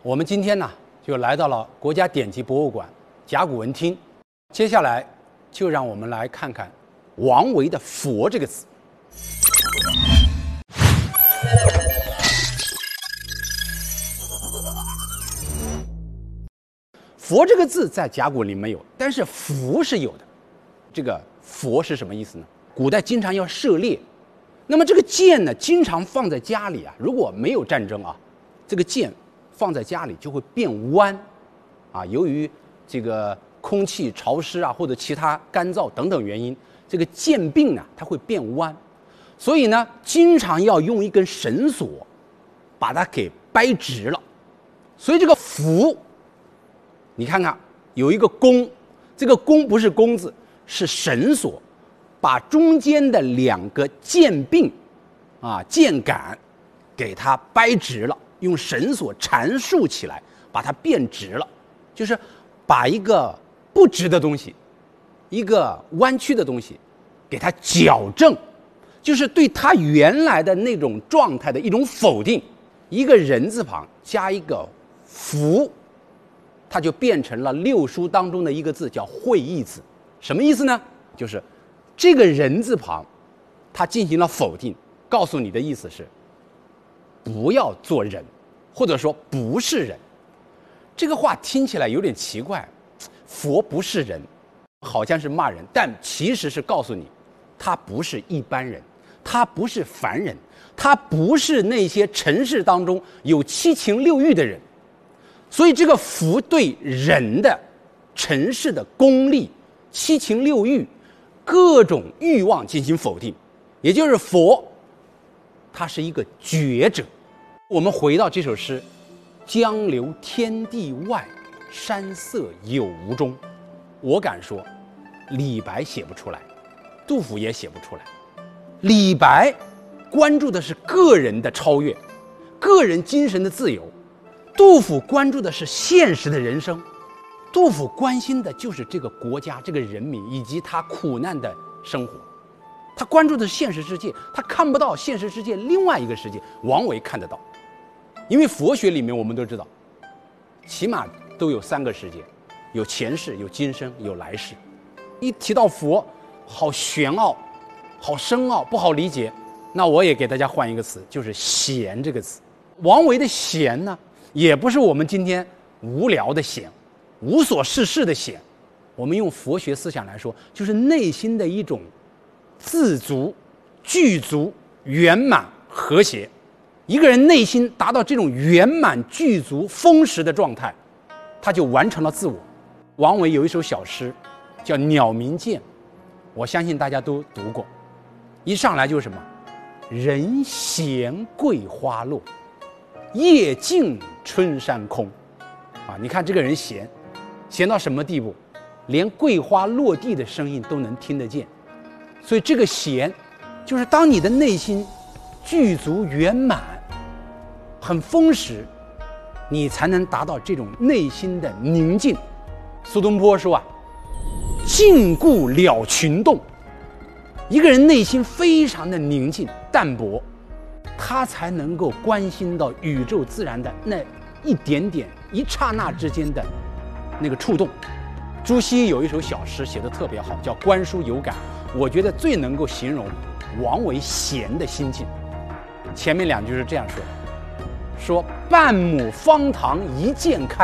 我们今天呢，就来到了国家典籍博物馆甲骨文厅。接下来就让我们来看看王维的“佛”这个字。佛这个字在甲骨文里没有，但是符是有的。这个佛是什么意思呢？古代经常要射猎，那么这个箭呢，经常放在家里啊，如果没有战争啊，这个箭放在家里就会变弯，啊，由于这个空气潮湿啊，或者其他干燥等等原因，这个箭柄呢它会变弯，所以呢，经常要用一根绳索把它给掰直了。所以这个符，你看看有一个弓，这个弓不是弓字，是绳索，把中间的两个箭柄啊箭杆给它掰直了，用绳索缠束起来，把它变直了，就是把一个不直的东西，一个弯曲的东西给它矫正，就是对它原来的那种状态的一种否定。一个人字旁加一个符，它就变成了六书当中的一个字，叫会意字。什么意思呢？就是这个人字旁它进行了否定，告诉你的意思是不要做人，或者说不是人。这个话听起来有点奇怪，佛不是人，好像是骂人，但其实是告诉你他不是一般人，他不是凡人，他不是那些尘世当中有七情六欲的人。所以这个佛对人的尘世的功利、七情六欲、各种欲望进行否定，也就是佛他是一个觉者。我们回到这首诗，江流天地外，山色有无中。我敢说李白写不出来，杜甫也写不出来。李白关注的是个人的超越，个人精神的自由，杜甫关注的是现实的人生。杜甫关心的就是这个国家、这个人民以及他苦难的生活，他关注的是现实世界，他看不到现实世界另外一个世界。王维看得到，因为佛学里面我们都知道，起码都有三个世界，有前世、有今生、有来世。一提到佛，好玄奥，好深奥，不好理解。那我也给大家换一个词，就是闲这个词。王维的闲呢，也不是我们今天无聊的闲，无所事事的闲。我们用佛学思想来说，就是内心的一种自足、具足、圆满、和谐。一个人内心达到这种圆满、具足、丰实的状态，他就完成了自我。王维有一首小诗叫《鸟鸣涧》，我相信大家都读过。一上来就是什么？人闲桂花落，夜静春山空。啊，你看这个人闲，闲到什么地步？连桂花落地的声音都能听得见。所以这个闲，就是当你的内心具足圆满、很丰实，你才能达到这种内心的宁静。苏东坡说啊，静固了群动。一个人内心非常的宁静淡泊，他才能够关心到宇宙自然的那一点点、一刹那之间的那个触动。朱熹有一首小诗写得特别好，叫《观书有感》，我觉得最能够形容王维闲的心境。前面两句是这样说的：说半亩方塘一鉴开，